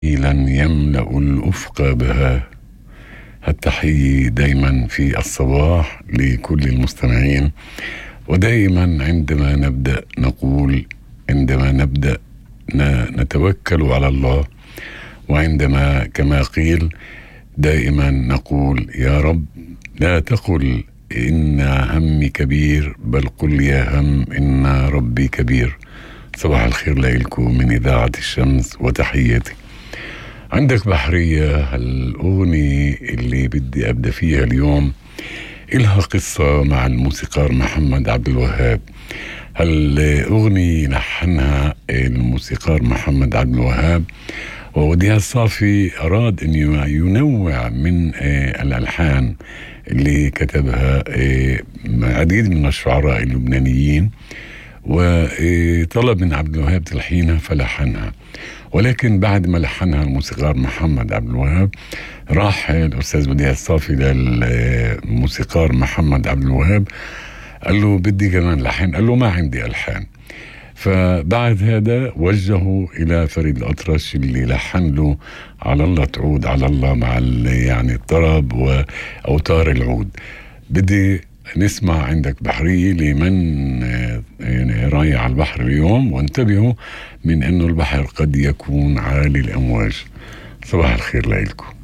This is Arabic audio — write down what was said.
لن يملأ الأفق بها. التحية دايما في الصباح لكل المستمعين، ودائما عندما نبدأ نقول، عندما نبدأ نتوكل على الله، وعندما كما قيل دائما نقول يا رب لا تقل إن همي كبير، بل قل يا هم إن ربي كبير. صباح الخير لكم من إذاعة الشمس وتحياتي. عندك بحرية، الأغنية اللي بدي أبدأ فيها اليوم إلها قصة مع الموسيقار محمد عبد الوهاب. الأغنية لحنها الموسيقار محمد عبد الوهاب، ووديع الصافي أراد أن ينوع من الألحان اللي كتبها عديد من الشعراء اللبنانيين، وطلب من عبد الوهاب تلحينها فلحنها. ولكن بعد ما لحنها الموسيقار محمد عبد الوهاب، راح الأستاذ وديع الصافي للموسيقار محمد عبد الوهاب قال له بدي كمان لحن، قال له ما عندي ألحان. فبعد هذا وجهه إلى فريد الأطرش اللي لحن له على الله تعود على الله مع يعني الطرب وأوتار العود. بدي نسمع عندك بحرية لمن رايح على البحر اليوم، وانتبهوا من أنه البحر قد يكون عالي الأمواج. صباح الخير لكم.